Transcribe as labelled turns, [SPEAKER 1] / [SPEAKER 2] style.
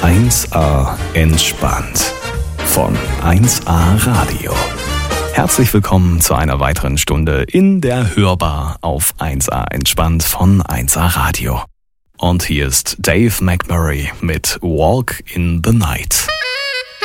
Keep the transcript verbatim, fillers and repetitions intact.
[SPEAKER 1] eins A entspannt von eins A Radio. Herzlich willkommen zu einer weiteren Stunde in der Hörbar auf eins A entspannt von eins A Radio. Und hier ist Dave McMurray mit Walk in the Night.